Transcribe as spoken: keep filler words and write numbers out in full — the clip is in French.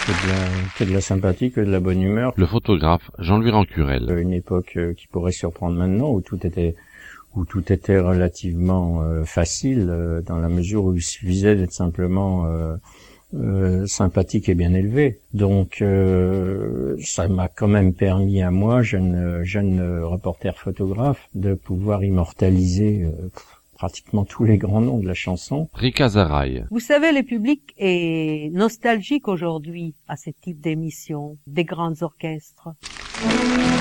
Que de la, que de la sympathie, que de la bonne humeur. Le photographe Jean-Louis Rancurel. Une époque euh, qui pourrait surprendre maintenant, où tout était où tout était relativement euh, facile, euh, dans la mesure où il suffisait d'être simplement euh, euh, sympathique et bien élevé. Donc euh, ça m'a quand même permis à moi, jeune jeune reporter photographe, de pouvoir immortaliser euh, pratiquement tous les grands noms de la chanson. Rika Zaraï. Vous savez, le public est nostalgique aujourd'hui à ce type d'émission, des grands orchestres.